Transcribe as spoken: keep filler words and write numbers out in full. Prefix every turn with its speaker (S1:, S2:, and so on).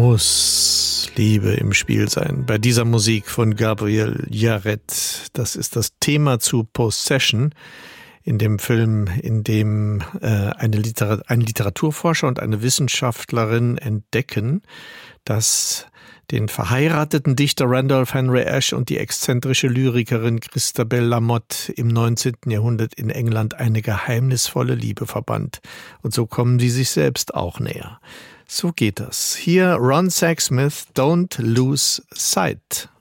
S1: muss Liebe im Spiel sein. Bei dieser Musik von Gabriel Yared. Das ist das Thema zu Possession, in dem Film, in dem äh, eine Literat- ein Literaturforscher und eine Wissenschaftlerin entdecken, dass den verheirateten Dichter Randolph Henry Ashe und die exzentrische Lyrikerin Christabel Lamotte im neunzehnten Jahrhundert in England eine geheimnisvolle Liebe verband. Und so kommen sie sich selbst auch näher. So geht das. Hier Ron Sexsmith, Don't Lose Sight.